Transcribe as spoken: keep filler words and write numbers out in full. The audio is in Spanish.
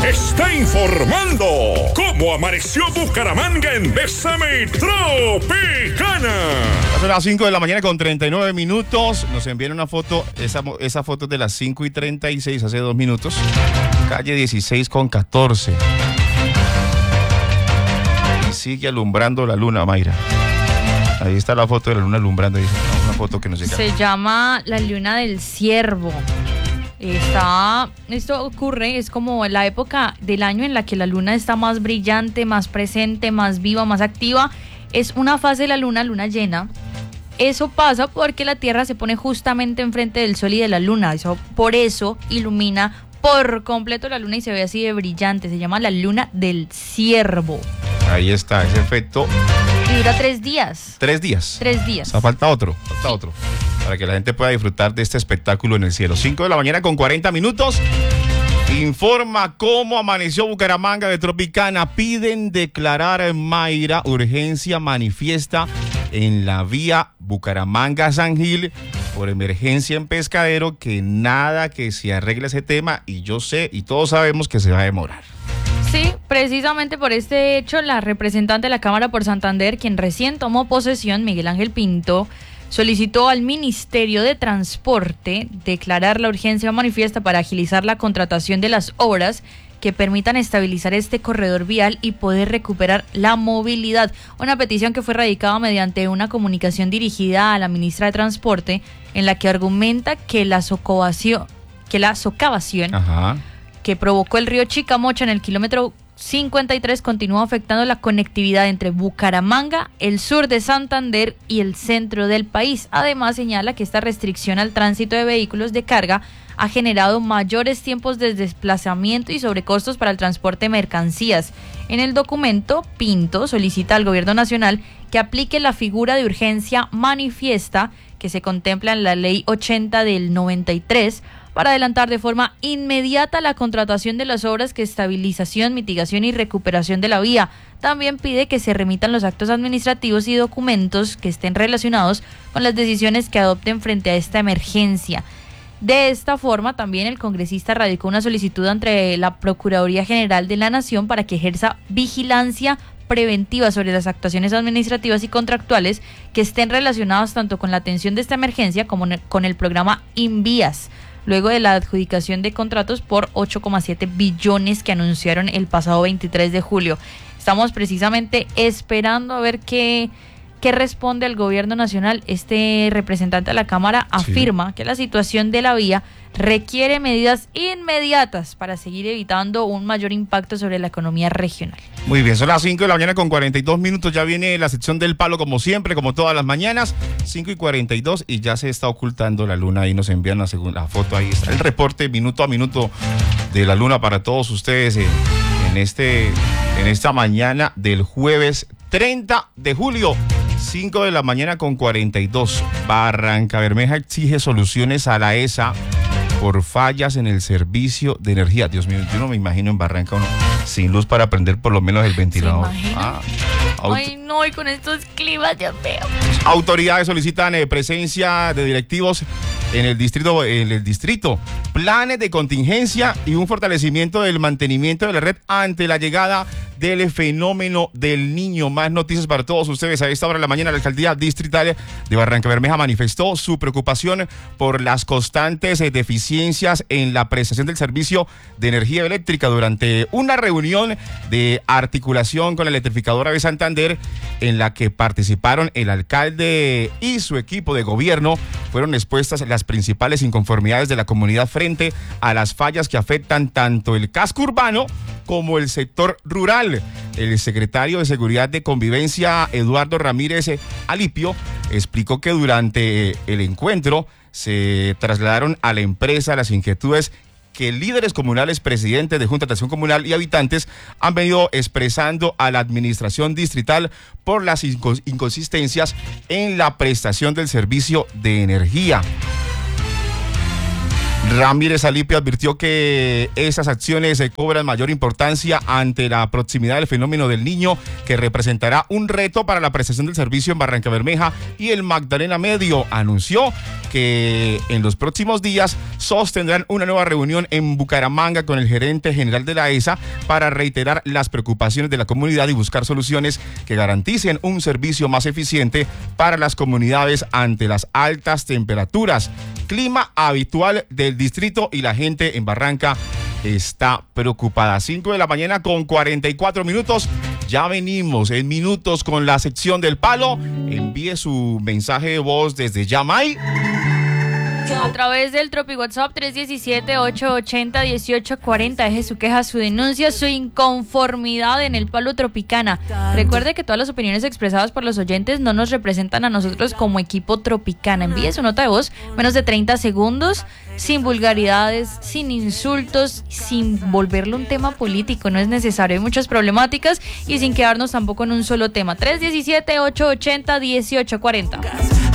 está informando cómo amaneció Bucaramanga en Bésame Tropicana. Son las cinco de la mañana con treinta y nueve minutos. Nos envían una foto, esa, esa foto es de las cinco y treinta y seis, hace dos minutos. Calle dieciséis con catorce. Y sigue alumbrando la luna, Mayra. Ahí está la foto de la luna alumbrando. Dice, una foto que nos llega. Se llama la luna del ciervo. Está, esto ocurre, es como la época del año en la que la luna está más brillante, más presente, más viva, más activa. Es una fase de la luna, luna llena. Eso pasa porque la Tierra se pone justamente enfrente del Sol y de la luna. Eso, por eso ilumina por completo la luna y se ve así de brillante. Se llama la luna del ciervo. Ahí está, ese efecto. Y dura tres días. Tres días. Tres días. O sea, falta otro, falta sí. otro. Para que la gente pueda disfrutar de este espectáculo en el cielo. cinco de la mañana con cuarenta minutos. Informa cómo amaneció Bucaramanga de Tropicana. Piden declarar, Mayra, urgencia manifiesta en la vía Bucaramanga-San Gil por emergencia en Pescadero, que nada que se arregle ese tema, y yo sé y todos sabemos que se va a demorar. Sí, precisamente por este hecho, la representante de la Cámara por Santander, quien recién tomó posesión, Miguel Ángel Pinto, solicitó al Ministerio de Transporte declarar la urgencia manifiesta para agilizar la contratación de las obras que permitan estabilizar este corredor vial y poder recuperar la movilidad. Una petición que fue radicada mediante una comunicación dirigida a la ministra de Transporte, en la que argumenta que la socavación, que la socavación Ajá. que provocó el río Chicamocha en el kilómetro cincuenta y tres continúa afectando la conectividad entre Bucaramanga, el sur de Santander y el centro del país. Además, señala que esta restricción al tránsito de vehículos de carga ha generado mayores tiempos de desplazamiento y sobrecostos para el transporte de mercancías. En el documento, Pinto solicita al Gobierno Nacional que aplique la figura de urgencia manifiesta que se contempla en la Ley ochenta del noventa y tres para adelantar de forma inmediata la contratación de las obras que estabilización, mitigación y recuperación de la vía. También pide que se remitan los actos administrativos y documentos que estén relacionados con las decisiones que adopten frente a esta emergencia. De esta forma, también el congresista radicó una solicitud ante la Procuraduría General de la Nación para que ejerza vigilancia preventiva sobre las actuaciones administrativas y contractuales que estén relacionadas tanto con la atención de esta emergencia como con el programa Invías, luego de la adjudicación de contratos por ocho coma siete billones que anunciaron el pasado veintitrés de julio. Estamos precisamente esperando a ver qué, qué responde el Gobierno Nacional. Este representante de la Cámara afirma sí. que la situación de la vía requiere medidas inmediatas para seguir evitando un mayor impacto sobre la economía regional. Muy bien, son las cinco de la mañana con cuarenta y dos minutos, ya viene la sección del palo como siempre, como todas las mañanas, cinco y cuarenta y dos, y ya se está ocultando la luna, ahí nos envían la segunda la foto, ahí está el reporte minuto a minuto de la luna para todos ustedes en, en, este, en esta mañana del jueves treinta de julio. cinco de la mañana con cuarenta y dos. Barrancabermeja exige soluciones a la E S A por fallas en el servicio de energía. Dios mío, yo no me imagino en Barranca uno sin luz para prender por lo menos el ventilador. Ah, Ay, no, y con estos climas, Dios mío. Autoridades solicitan eh, presencia de directivos en el distrito, en el distrito, planes de contingencia y un fortalecimiento del mantenimiento de la red ante la llegada del fenómeno del Niño. Más noticias para todos ustedes. A esta hora de la mañana, la alcaldía distrital de Barrancabermeja manifestó su preocupación por las constantes eh, deficiencias en la prestación del servicio de energía eléctrica durante una reunión de articulación con la electrificadora de Santander, en la que participaron el alcalde y su equipo de gobierno. Fueron expuestas las principales inconformidades de la comunidad frente a las fallas que afectan tanto el casco urbano como el sector rural. El secretario de Seguridad de Convivencia, Eduardo Ramírez Alipio, explicó que durante el encuentro se trasladaron a la empresa las inquietudes que líderes comunales, presidentes de Junta de Acción Comunal y habitantes han venido expresando a la administración distrital por las inconsistencias en la prestación del servicio de energía. Ramírez Alipe advirtió que esas acciones se cobran mayor importancia ante la proximidad del fenómeno del Niño, que representará un reto para la prestación del servicio en Barranca Bermeja y el Magdalena Medio. Anunció que en los próximos días sostendrán una nueva reunión en Bucaramanga con el gerente general de la E S A para reiterar las preocupaciones de la comunidad y buscar soluciones que garanticen un servicio más eficiente para las comunidades ante las altas temperaturas. Clima habitual del distrito y la gente en Barranca está preocupada. cinco de la mañana con cuarenta y cuatro minutos. Ya venimos en minutos con la sección del palo. Envíe su mensaje de voz desde Yamay a través del Tropi WhatsApp tres uno siete, ocho ocho cero, uno ocho cuatro cero. Deje su queja, su denuncia, su inconformidad en el Palo Tropicana. Recuerde que todas las opiniones expresadas por los oyentes no nos representan a nosotros como equipo Tropicana. Envíe su nota de voz, menos de treinta segundos, sin vulgaridades, sin insultos, sin volverlo un tema político. No es necesario, hay muchas problemáticas y sin quedarnos tampoco en un solo tema. tres uno siete, ocho ocho cero, uno ocho cuatro cero.